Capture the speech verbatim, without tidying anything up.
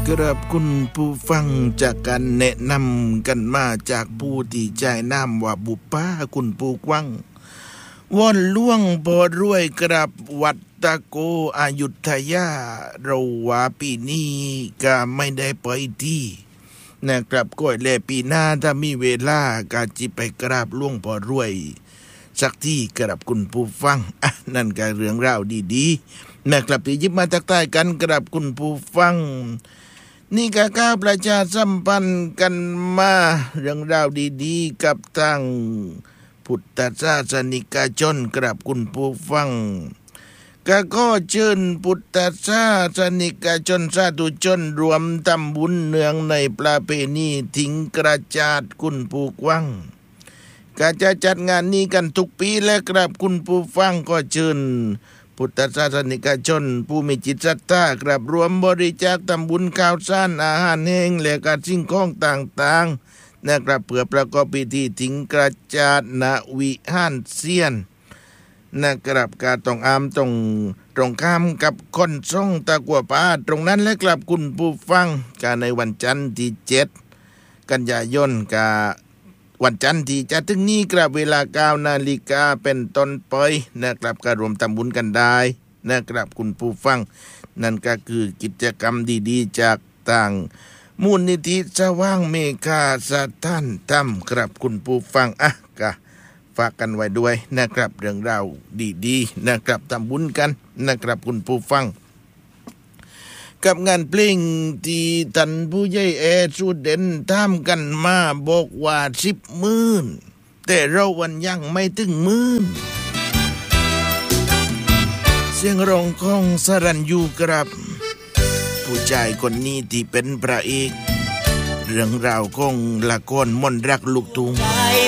กราบคุณผู้ฟังจากการแนะนำกันมาจากผู้ที่ใจน้ำว่าบุป้าคุณผู้กว้างว่อนล่วงบอรวยกราบวัดตะโกอยุธยาเราว่าปีนี้ก็ไม่ได้ไปที่นะครับก้อยแลปีหน้าถ้ามีเวลาก็จิไปกราบล่วงบอรวยสักที่กราบคุณผู้ฟังอ่ะนั่นก็เรื่องราวดีๆนะครับที่ยิบมาจากใต้กันกราบคุณผู้ฟังนี่ก็ก้าวประชาสัมพันธ์กันมาเรื่องราวดีๆกับทางพุทธศาสนิกชนกราบคุณผู้ฟังก็ขอเชิญพุทธศาสนิกชนสาธุชนรวมทำบุญเนืองในประเพณีถิงกระจาดคุณผู้ฟังก็จะจัดงานนี้กันทุกปีและกราบคุณผู้ฟังก็เชิญพุทธศาสนิกชนผู้มีจิตศรัทธากราบรวมบริจาคทำบุญข้าวสารอาหารแห้งและการสิ่งของต่างๆนะครับเพื่อประกอบพิธีถิงกระจาดณวิหารเซียนนะครับการต้องอามตรงตรงข้ามกับคนทรงตะกัวป่าตรงนั้นและกราบคุณผู้ฟังการในวันจันทร์ที่เจ็ดกันยายนกาวันจันทร์ที่จะถึงนี้กราบเวลาเก้านาฬิกาเป็นต้นไปนะครับการรวมทำบุญกันได้นะครับคุณผู้ฟังนั่นก็คือกิจกรรมดีๆจากต่างมูลนิธิสว่างเมฆาสถานธรรมครับคุณผู้ฟังอ่ะก็ฝากกันไว้ด้วยนะครับเรื่องราวดีๆนะครับทำบุญกันนะครับคุณผู้ฟังกับงานเพลงที่ท่านผู้ใหญ่แอสุเด่นทำกันมาบอกว่าสิบหมื่นแต่เราวันยังไม่ถึงหมื่นเสียงร้องของสรัญยูครับผู้ชายคนนี้ที่เป็นพระเอกเรื่องราวของละครมนต์รักลูกทุ่ง